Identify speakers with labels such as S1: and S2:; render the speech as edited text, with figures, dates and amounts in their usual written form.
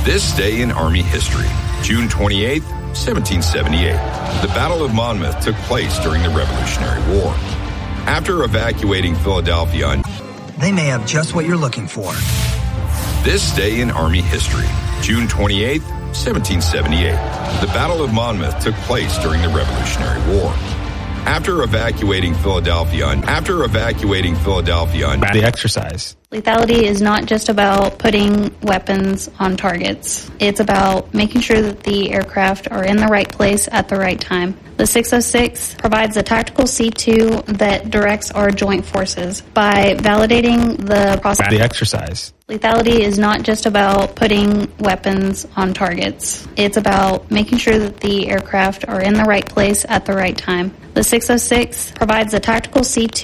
S1: This day in Army history, June 28, 1778. The Battle of Monmouth took place during the Revolutionary War. After evacuating Philadelphia,
S2: they may have just what you're looking for.
S1: This day in Army history, June 28, 1778. The Battle of Monmouth took place during the Revolutionary War. After evacuating Philadelphia,
S3: the exercise.
S4: Lethality is not just about putting weapons on targets. It's about making sure that the aircraft are in the right place at the right time. The 606 provides a tactical C2 that directs our joint forces by validating the process.
S3: The exercise.
S4: Lethality is not just about putting weapons on targets. It's about making sure that the aircraft are in the right place at the right time. The 606 provides a tactical C2